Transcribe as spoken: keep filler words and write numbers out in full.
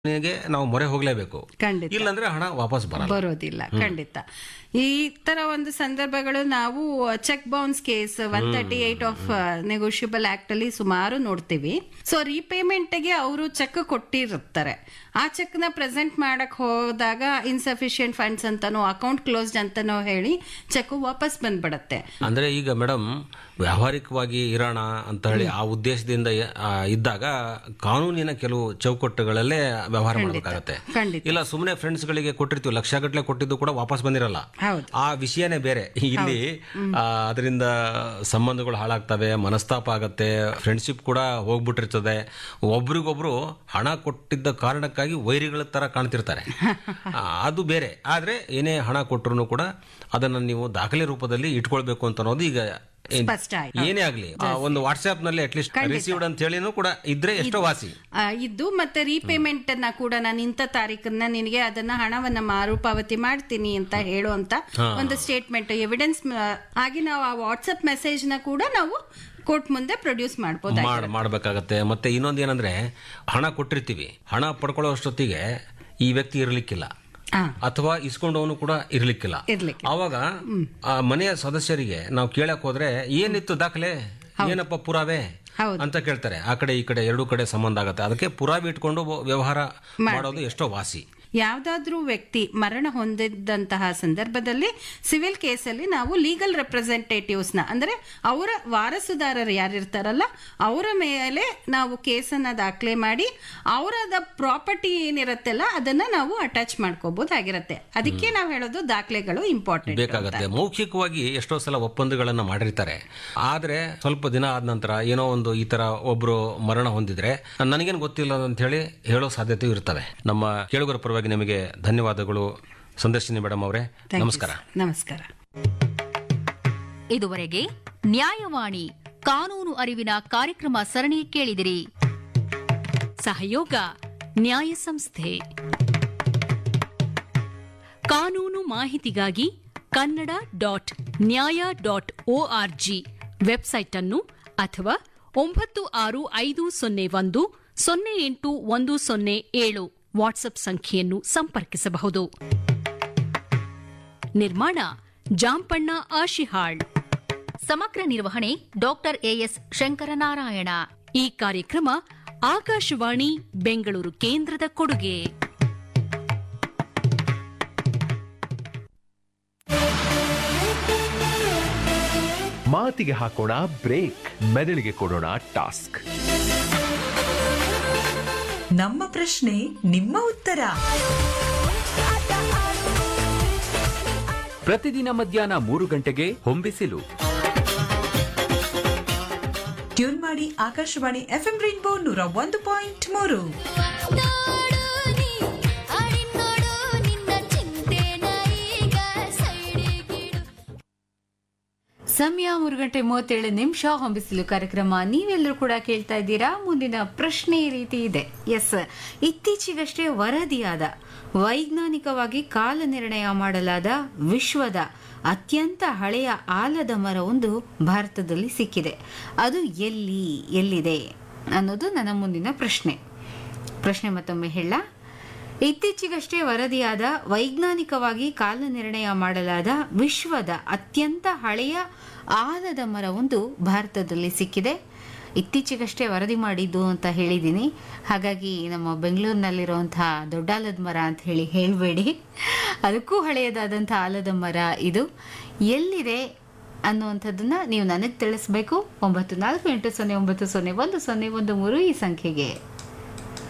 ಗೆ ನಾವು ಮೊರೆ ಹೋಗ್ಲೇಬೇಕು, ಖಂಡಿತ. ಇಲ್ಲಾಂದ್ರೆ ಹಣ ವಾಪಸ್ ಬರಲ್ಲ. ಬರೋದಿಲ್ಲ ಖಂಡಿತ. ಈ ತರ ಒಂದು ಸಂದರ್ಭಗಳು ನಾವು check bounce case one thirty eight of negotiable act ಅಲ್ಲಿ ಸುಮಾರು ನೋಡ್ತೀವಿ. ಸೊ ರೀಪೇಮೆಂಟ್ ಗೆ ಅವರು ಚೆಕ್ ಕೊಟ್ಟಿರ್ತಾರೆ, ಆ ಚೆಕ್ ನ ಪ್ರೆಸೆಂಟ್ ಮಾಡಕ್ ಹೋದಾಗ ಇನ್ಸಫಿಶಿಯಂಟ್ ಫಂಡ್ಸ್ ಅಂತಾನೋ ಅಕೌಂಟ್ ಕ್ಲೋಸ್ಡ್ ಅಂತಾನೋ ಹೇಳಿ ಚೆಕ್ ವಾಪಸ್ ಬಂದ್ಬಿಡತ್ತೆ. ಅಂದ್ರೆ ಈಗ ಮೇಡಮ್ ವ್ಯಾವಹಾರಿಕವಾಗಿ ಇರೋಣ ಅಂತ ಹೇಳಿ ಆ ಉದ್ದೇಶದಿಂದ ಆ, ಇದ್ದಾಗ ಕಾನೂನಿನ ಕೆಲವು ಚೌಕಟ್ಟುಗಳಲ್ಲೇ ವ್ಯವಹಾರ ಮಾಡಬೇಕಾಗತ್ತೆ. ಖಂಡಿತ. ಇಲ್ಲ ಸುಮ್ಮನೆ ಫ್ರೆಂಡ್ಸ್ ಗಳಿಗೆ ಕೊಟ್ಟಿರ್ತೀವಿ, ಲಕ್ಷ ಗಟ್ಟಲೆ ಕೊಟ್ಟಿದ್ದು ಕೂಡ ವಾಪಸ್ ಬಂದಿರಲ್ಲ. ಹೌದು. ಆ ವಿಷಯನೇ ಬೇರೆ. ಇಲ್ಲಿ ಅದರಿಂದ ಸಂಬಂಧಗಳು ಹಾಳಾಗ್ತವೆ, ಮನಸ್ತಾಪ ಆಗತ್ತೆ, ಫ್ರೆಂಡ್ಶಿಪ್ ಕೂಡ ಹೋಗ್ಬಿಟ್ಟಿರ್ತದೆ. ಒಬ್ರಿಗೊಬ್ರು ಹಣ ಕೊಟ್ಟಿದ್ದ ಕಾರಣಕ್ಕಾಗಿ ವೈರಿಗಳ ತರ ಕಾಣ್ತಿರ್ತಾರೆ. ಆ, ಅದು ಬೇರೆ. ಆದ್ರೆ ಏನೇ ಹಣ ಕೊಟ್ಟರು ಕೂಡ ಅದನ್ನ ನೀವು ದಾಖಲೆ ರೂಪದಲ್ಲಿ ಇಟ್ಕೊಳ್ಬೇಕು ಅಂತ ಅನ್ನೋದು ಈಗ ಏನ್- ಸ್ಪಷ್ಟ ಆಯ್ತು. ಏನೇ ಆಗ್ಲಿ ಆ, ಒಂದು ವಾಟ್ಸ್ಆಪ್ ನಲ್ಲಿ ಅಟ್ಲೀಸ್ಟ್ ರಿಸೀವ್ಡ್ ಅಂತ ಹೇಳಿನೂ ಕೂಡ ಇದ್ರೆ ಎಷ್ಟೋ ವಾಸಿ. ಆ, ಇದ್ದು ಮತ್ತೆ ರೀಪೇಮೆಂಟ್ ಅನ್ನ ಕೂಡ ನಾನು ಇಂಥ ತಾರೀಕನ್ನ ನಿನಗೆ ಅದನ್ನ ಹಣವನ್ನ ಮರುಪಾವತಿ ಮಾಡ್ತೀನಿ ಅಂತ ಹೇಳುವಂತ ಒಂದು ಸ್ಟೇಟ್ಮೆಂಟ್ ಎವಿಡೆನ್ಸ್ ಆಗಿ ನಾವು ಆ ವಾಟ್ಸ್ಆಪ್ ಮೆಸೇಜ್ ನ ಕೂಡ ನಾವು ಕೋರ್ಟ್ ಮುಂದೆ ಪ್ರೊಡ್ಯೂಸ್ ಮಾಡಬಹುದು. ಮಾಡ್- ಮಾಡ್ಬೇಕಾಗತ್ತೆ. ಮತ್ತೆ ಇನ್ನೊಂದು ಏನಂದ್ರೆ ಹಣ ಕೊಟ್ಟಿರ್ತೀವಿ, ಹಣ ಪಡ್ಕೊಳ್ಳೋ ಅಷ್ಟೊತ್ತಿಗೆ ಈ ವ್ಯಕ್ತಿ ಇರ್ಲಿಕ್ಕಿಲ್ಲ ಅಥವಾ ಇಸ್ಕೊಂಡವನು ಕೂಡ ಇರ್ಲಿಕ್ಕಿಲ್ಲ. ಇರ್ಲಿಕ್ಕೆ ಅವಾಗ ಆ ಮನೆಯ ಸದಸ್ಯರಿಗೆ ನಾವು ಕೇಳಕ್ ಹೋದ್ರೆ ಏನಿತ್ತು ದಾಖಲೆ, ಏನಪ್ಪ ಪುರಾವೆ ಹೌದು. ಅಂತ ಕೇಳ್ತಾರೆ. ಆ ಕಡೆ ಈ ಕಡೆ ಎರಡು ಕಡೆ ಸಂಬಂಧ ಆಗತ್ತೆ. ಅದಕ್ಕೆ ಪುರಾವೆ ಇಟ್ಕೊಂಡು ವ್ಯವಹಾರ ಮಾಡೋದು ಎಷ್ಟೋ ವಾಸಿ. ಯಾವ್ದಾದ್ರೂ ವ್ಯಕ್ತಿ ಮರಣ ಹೊಂದಿದ್ದಂತಹ ಸಂದರ್ಭದಲ್ಲಿ ಸಿವಿಲ್ ಕೇಸಲ್ಲಿ ನಾವು ಲೀಗಲ್ ರೆಪ್ರೆಸೆಂಟೇಟಿವ್ಸ್ ನ ಅಂದ್ರೆ ಅವರ ವಾರಸುದಾರರು ಯಾರಿರ್ತಾರಲ್ಲ ಅವರ ಮೇಲೆ ನಾವು ಕೇಸನ್ನ ದಾಖಲೆ ಮಾಡಿ ಅವರದ ಪ್ರಾಪರ್ಟಿ ಏನಿರತ್ತೆಲ್ಲ ಅದನ್ನ ನಾವು ಅಟ್ಯಾಚ್ ಮಾಡ್ಕೋಬಹುದಾಗಿರತ್ತೆ. ಅದಕ್ಕೆ ನಾವು ಹೇಳೋದು ದಾಖಲೆಗಳು ಇಂಪಾರ್ಟೆಂಟ್ ಬೇಕಾಗತ್ತೆ. ಮೌಖಿಕವಾಗಿ ಎಷ್ಟೋ ಸಲ ಒಪ್ಪಂದಗಳನ್ನ ಮಾಡಿರ್ತಾರೆ, ಆದ್ರೆ ಸ್ವಲ್ಪ ದಿನ ಆದ ನಂತರ ಏನೋ ಒಂದು ಈ ತರ ಒಬ್ರು ಮರಣ ಹೊಂದಿದ್ರೆ ನನಗೇನು ಗೊತ್ತಿಲ್ಲ ಅಂತ ಹೇಳಿ ಹೇಳೋ ಸಾಧ್ಯತೆ ಇರ್ತವೆ. ನಮ್ಮ ಕೇಳುಗರ ಪರವಾಗಿ ನಿಮಗೆ ಧನ್ಯವಾದಗಳು ಸಂದರ್ಶಿನಿ ಮೇಡಮ್ ಅವರೇ. ನಮಸ್ಕಾರ. ನಮಸ್ಕಾರ. ಇದುವರೆಗೆ ನ್ಯಾಯವಾಣಿ ಕಾನೂನು ಅರಿವಿನ ಕಾರ್ಯಕ್ರಮ ಸರಣಿ ಕೇಳಿದಿರಿ. ಸಹಯೋಗ ನ್ಯಾಯ ಸಂಸ್ಥೆ. ಕಾನೂನು ಮಾಹಿತಿಗಾಗಿ ಕನ್ನಡ ಡಾಟ್ ನ್ಯಾಯ ಡಾಟ್ ಒಆರ್ಜಿ ವೆಬ್ಸೈಟ್ ಅನ್ನು ಅಥವಾ ಒಂಬತ್ತು ಆರು ಐದು ಸೊನ್ನೆ ಒಂದು ಸೊನ್ನೆ ಎಂಟು ಒಂದು ಸೊನ್ನೆ ಏಳು ವಾಟ್ಸ್ಆಪ್ ಸಂಖ್ಯೆಯನ್ನು ಸಂಪರ್ಕಿಸಬಹುದು. ನಿರ್ಮಾಣ ಜಾಂಪಣ್ಣ ಆಶಿಹಾಳ್. ಸಮಗ್ರ ನಿರ್ವಹಣೆ ಡಾಕ್ಟರ್ ಎಎಸ್ ಶಂಕರನಾರಾಯಣ. ಈ ಕಾರ್ಯಕ್ರಮ ಆಕಾಶವಾಣಿ ಬೆಂಗಳೂರು ಕೇಂದ್ರದ ಕೊಡುಗೆ. ಮಾತಿಗೆ ಹಾಕೋಣ ಬ್ರೇಕ್, ಮೆದುಳಿಗೆ ಕೊಡೋಣ ಟಾಸ್ಕ್. ನಮ್ಮ ಪ್ರಶ್ನೆ ನಿಮ್ಮ ಉತ್ತರ. ಪ್ರತಿದಿನ ಮಧ್ಯಾಹ್ನ ಮೂರು ಗಂಟೆಗೆ ಹೊಂಬಿಸಿಲು. ಟ್ಯೂನ್ ಮಾಡಿ ಆಕಾಶವಾಣಿ ಎಫ್ಎಂ ರೈನ್ಬೋ ನೂರ ಒಂದು ಪಾಯಿಂಟ್ ಮೂರು. ಸಮಯ ಮೂರು ಗಂಟೆ ಮೂವತ್ತೇಳು ನಿಮಿಷ. ಹೊಂಬಿಸಿಲು ಕಾರ್ಯಕ್ರಮ ನೀವೆಲ್ಲರೂ ಕೂಡ ಕೇಳ್ತಾ ಇದ್ದೀರಾ. ಮುಂದಿನ ಪ್ರಶ್ನೆ ಈ ರೀತಿ ಇದೆ. ಎಸ್, ಇತ್ತೀಚೆಗಷ್ಟೇ ವರದಿಯಾದ ವೈಜ್ಞಾನಿಕವಾಗಿ ಕಾಲ ನಿರ್ಣಯ ಮಾಡಲಾದ ವಿಶ್ವದ ಅತ್ಯಂತ ಹಳೆಯ ಆಲದ ಮರವೊಂದು ಭಾರತದಲ್ಲಿ ಸಿಕ್ಕಿದೆ. ಅದು ಎಲ್ಲಿ ಎಲ್ಲಿದೆ ಅನ್ನೋದು ನನ್ನ ಮುಂದಿನ ಪ್ರಶ್ನೆ. ಪ್ರಶ್ನೆ ಮತ್ತೊಮ್ಮೆ ಹೇಳ. ಇತ್ತೀಚೆಗಷ್ಟೇ ವರದಿಯಾದ ವೈಜ್ಞಾನಿಕವಾಗಿ ಕಾಲ ನಿರ್ಣಯ ಮಾಡಲಾದ ವಿಶ್ವದ ಅತ್ಯಂತ ಹಳೆಯ ಆಲದ ಮರವೊಂದು ಭಾರತದಲ್ಲಿ ಸಿಕ್ಕಿದೆ. ಇತ್ತೀಚೆಗಷ್ಟೇ ವರದಿ ಮಾಡಿದ್ದು ಅಂತ ಹೇಳಿದ್ದೀನಿ, ಹಾಗಾಗಿ ನಮ್ಮ ಬೆಂಗಳೂರಿನಲ್ಲಿರುವಂತಹ ದೊಡ್ಡಾಲದ ಮರ ಅಂತ ಹೇಳಿ ಹೇಳಬೇಡಿ. ಅದಕ್ಕೂ ಹಳೆಯದಾದಂಥ ಆಲದ ಮರ ಇದು ಎಲ್ಲಿದೆ ಅನ್ನುವಂಥದ್ದನ್ನ ನೀವು ನನಗೆ ತಿಳಿಸ್ಬೇಕು. ಒಂಬತ್ತು ನಾಲ್ಕು ಎಂಟು ಸೊನ್ನೆ ಒಂಬತ್ತು ಸೊನ್ನೆ ಒಂದು ಸೊನ್ನೆ ಒಂದು ಮೂರು ಈ ಸಂಖ್ಯೆಗೆ.